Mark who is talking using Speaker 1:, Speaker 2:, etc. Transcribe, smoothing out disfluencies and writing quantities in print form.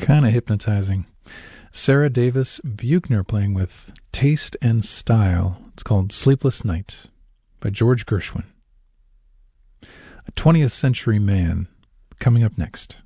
Speaker 1: Kind of hypnotizing. Sarah Davis Buchner playing with taste and style. It's called Sleepless Night by George Gershwin. A 20th Century Man coming up next.